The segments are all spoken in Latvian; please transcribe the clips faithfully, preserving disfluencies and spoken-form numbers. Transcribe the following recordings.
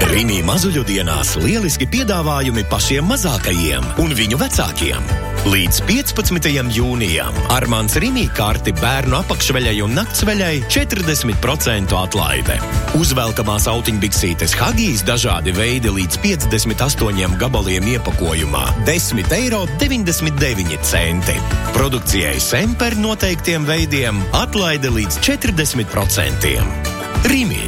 Rimi mazuļu dienās lieliski piedāvājumi pašiem mazākajiem un viņu vecākiem. Līdz piecpadsmitajam jūnijam Armāns Rimi karti bērnu apakšveļai un naktsveļai četrdesmit procentu atlaide. Uzvelkamās autiņbiksītes Hagijs dažādi veidi līdz piecdesmit astoņiem gabaliem iepakojumā desmit eiro deviņdesmit deviņi centi. Produkcijai Semper noteiktiem veidiem atlaide līdz četrdesmit procentiem. Rimi.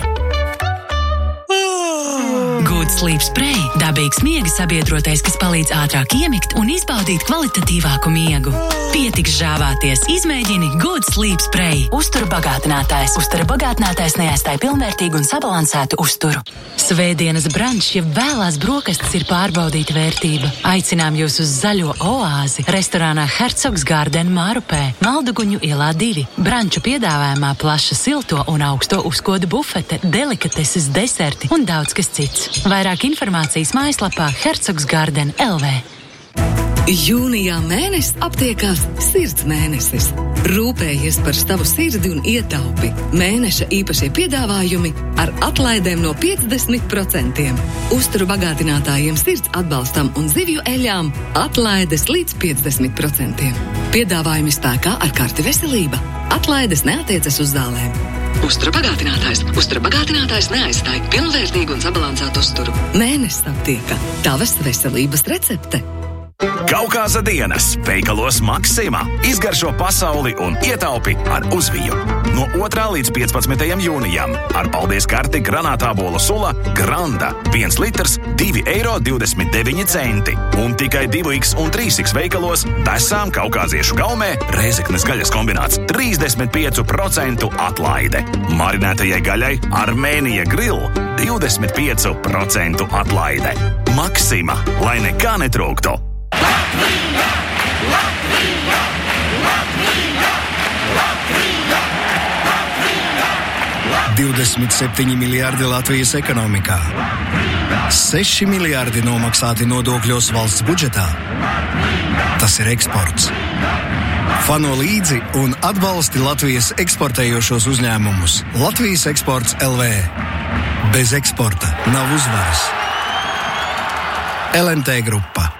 Good Sleep Spray – dabīgs miega sabiedrotais, kas palīdz ātrāk iemigt un izbaudīt kvalitatīvāku miegu. Pietiks žāvāties, izmēģini Good Sleep Spray. Uzturu bagātinātājs. Uzturu bagātinātājs neaizstāja pilnvērtīgu un sabalansētu uzturu. Svētdienas brančs, ja vēlās brokastis ir pārbaudīta vērtība. Aicinām jūs uz zaļo oāzi restorānā Hercogs Garden Mārupē, Malduguņu ielā divi. Branču piedāvājumā plaša silto un augsto uzkodu bufete, delikateses, deserti un daudz kas cits. Vairāk informācijas mājaslapā Hercogs Garden L V. Jūnijā mēnesis aptiekās sirds mēnesis. Rūpējies par savu sirdi un ietaupi. Mēneša īpašie piedāvājumi ar atlaidēm no piecdesmit procentiem. Uzturu bagātinātājiem sirds atbalstam un zivju eļām atlaides līdz piecdesmit procentiem. Piedāvājumi spēkā ar karti veselība. Atlaides neatiecas uz zālēm. Uztura bagātinātājs. Uztura bagātinātājs neaizstāja pilnvērtīgu un sabalansētu uzturu. Mēnesis aptieka. Tavas veselības recepte. Kaukāza dienas veikalos Maksima. Izgaršo pasauli un ietaupi ar uzviju. No otrā līdz piecpadsmitajam jūnijam ar paldies karti granātābola sula Granda. viens litrs, divi eiro divdesmit deviņi centi. Un tikai divi iks un trīs iks veikalos Besām kaukāziešu gaumē Rēzeknes gaļas kombināts trīsdesmit pieci procenti atlaide. Marinētajai gaļai Armēnija Grill divdesmit pieci procenti atlaide. Maksima, lai nekā netrūktu. Latvija! Latvija! Latvija! Latvija! Latvija! divdesmit septiņi miljārdi Latvijas ekonomikā. seši miljārdi nomaksāti nodokļos valsts budžetā. Tas ir eksports. Fano līdzi un atbalsti Latvijas eksportējošos uzņēmumus. Latvijas eksports L V. Bez eksporta nav uzvaras. L M T grupa.